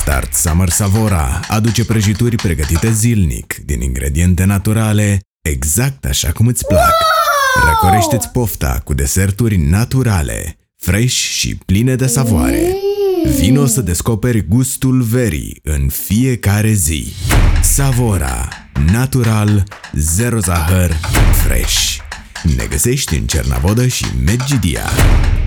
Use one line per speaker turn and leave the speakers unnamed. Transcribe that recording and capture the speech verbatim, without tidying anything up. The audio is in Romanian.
Start Summer Savora aduce prăjituri pregătite zilnic din ingrediente naturale, exact așa cum îți plac. Wow! Răcorește-ți pofta cu deserturi naturale, fresh și pline de savoare. Mm. Vino să descoperi gustul verii în fiecare zi. Savora, natural, zero zahăr, fresh. Ne găsești în Cernavodă și Medgidia.